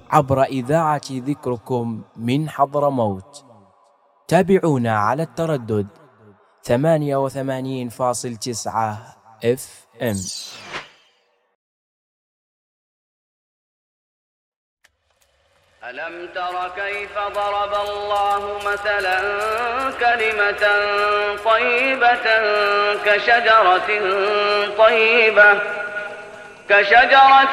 عبر إذاعة ذكركم من حضرموت. تابعونا على التردد 88.9 FM. ألم تر كيف ضرب الله مثلا كلمة طيبة كشجرة